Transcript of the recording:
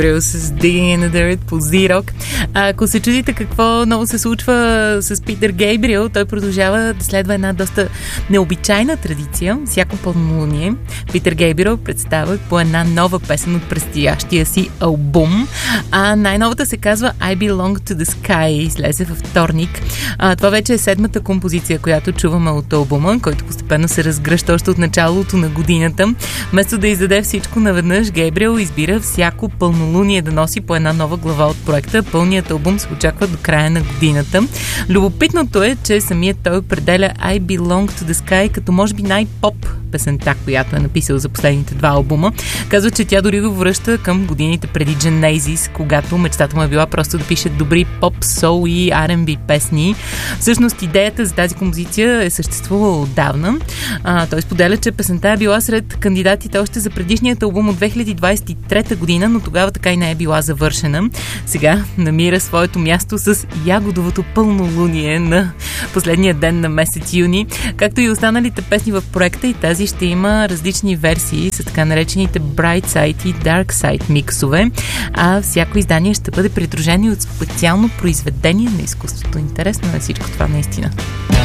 с Digging in the Dirt по Z-Rock. Ако се чудите какво много се случва с Питър Гейбриел, той продължава да следва една доста необичайна традиция. Всяко пълнолуние Питър Гейбриел представя по една нова песен от предстоящия си албум. Най-новата се казва I Belong to the Sky. Излезе във вторник. Това вече е седмата композиция, която чуваме от албума, който постепенно се разгръща още от началото на годината. Вместо да издаде всичко наведнъж, Гейбриел избира всяко пълнолуние да носи по една нова глава от проекта. Пълният албум се очаква до края на годината. Любопитното е, че самият той определя I Belong to the Sky като може би най-поп песента, която е написал за последните два албума. Казва, че тя дори го връща към годините преди Genesis, когато мечтата му е била просто да пише добри поп, соул и R&B песни. Всъщност идеята за тази композиция е съществувала отдавна. Той споделя, че песента е била сред кандидатите още за предишният албум от 2023 година, но тогава така и не е била завършена. Сега намира своето място с ягодовото пълнолуние на последния ден на месец юни, както и останалите песни в проекта, и тази ще има различни версии с така наречените Bright Side и Dark Side миксове, а всяко издание ще бъде придружено от специално произведение на изкуството. Интересно е всичко това наистина.